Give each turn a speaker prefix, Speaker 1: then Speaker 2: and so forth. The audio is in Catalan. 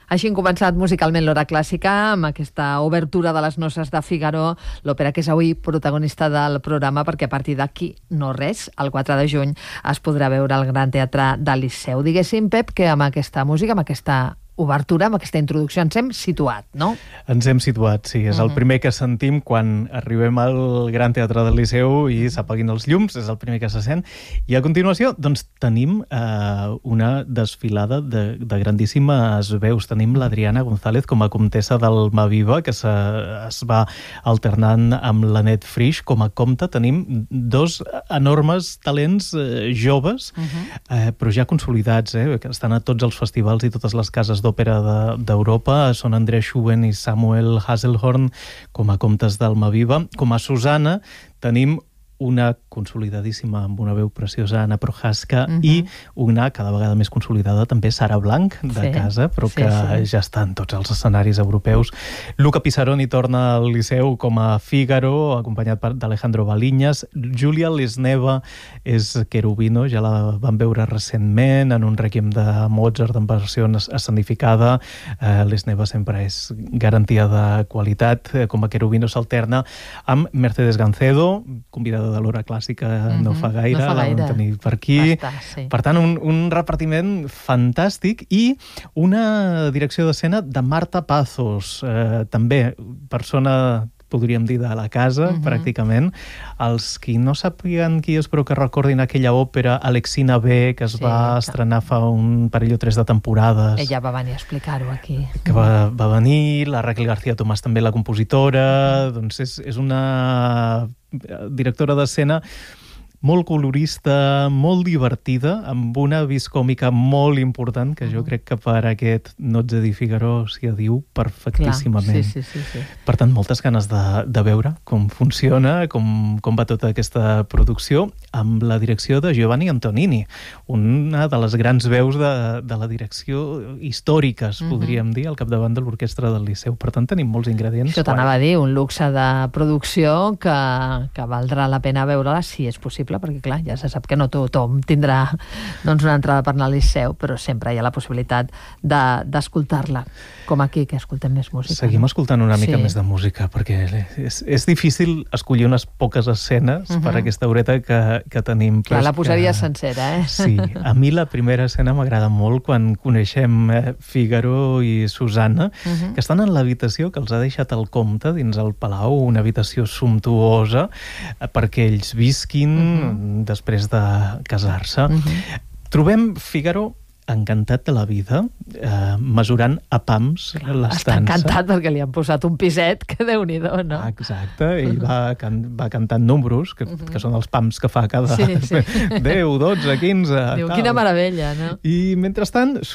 Speaker 1: Així hem començat musicalment l'hora clàssica amb aquesta obertura de les noces de Figaro, l'òpera que és avui protagonista del programa, perquè a partir d'aquí no res, el 4 de juny es podrà veure al Gran Teatre del Liceu. Diguéssim, Pep, que amb aquesta música, amb aquesta obertura, amb aquesta introducció, ens hem situat, no?
Speaker 2: Ens hem situat, sí. És el primer que sentim quan arribem al Gran Teatre del Liceu i s'apaguin els llums, és el primer que se sent. I a continuació, doncs, tenim una desfilada de grandíssimes veus. Tenim l'Adriana González com a comtessa d'Almaviva, que es va alternant amb l'Annette Frisch com a comte. Tenim dos enormes talents joves, però ja consolidats, que estan a tots els festivals i totes les cases d'òpera d'Europa. Són Andrea Schuben i Samuel Hasselhorn com a comtes d'Almaviva. Com a Susanna tenim una consolidadíssima, amb una veu preciosa, Anna Prohaska, i una cada vegada més consolidada també, Sara Blanc, de casa, però que ja està en tots els escenaris europeus. Luca Pisaroni torna al Liceu com a Figaro, acompanyat d'Alejandro Baliñas. Julia Lesneva és Cherubino, ja la vam veure recentment en un Requiem de Mozart en versió escenificada. Lesneva sempre és garantia de qualitat. Com a Cherubino s'alterna amb Mercedes Gancedo, convidada de l'hora clàssica no fa gaire, la vam tenir per aquí. Per tant, un repartiment fantàstic i una direcció d'escena de Marta Pazos, també persona, podríem dir, de la casa, pràcticament. Els qui no sàpiguen qui és, però que recordin aquella òpera Alexina B, que es va estrenar fa un parell o tres de temporades.
Speaker 1: Ella va venir a explicar-ho aquí.
Speaker 2: Que va venir, la Raquel García Tomàs també, la compositora. Doncs és una directora d'escena molt colorista, molt divertida, amb una vis còmica molt important, que jo crec que per aquest Nozze di Figaro s'hi adiu perfectíssimament.
Speaker 1: Sí.
Speaker 2: Per tant, moltes ganes de veure com funciona, com va tota aquesta producció, amb la direcció de Giovanni Antonini, una de les grans veus de la direcció històriques, podríem dir, al capdavant de l'orquestra del Liceu. Per tant, tenim molts ingredients.
Speaker 1: Això t'anava a dir, un luxe de producció que valdrà la pena veure-la, si és possible, perquè clar, ja se sap que no tothom tindrà una entrada per anar al Liceu, però sempre hi ha la possibilitat d'escoltar-la, com aquí, que escoltem més música.
Speaker 2: Seguim escoltant una mica més de música, perquè és difícil escollir unes poques escenes per aquesta horeta que tenim.
Speaker 1: Clar, la posaria sencera,
Speaker 2: Sí, a mi la primera escena m'agrada molt quan coneixem Figaro i Susanna, que estan en l'habitació que els ha deixat el comte dins el palau, una habitació sumptuosa perquè ells visquin després de casar-se. Trobem Figaro encantat de la vida, mesurant a pams l'estança.
Speaker 1: Està encantat perquè li han posat un piset, que Déu-n'hi-do, no?
Speaker 2: Exacte, ell va cantant números, que són els pams que fa cada 10, 12, 15...
Speaker 1: Diu, quina meravella, no?
Speaker 2: I mentrestant,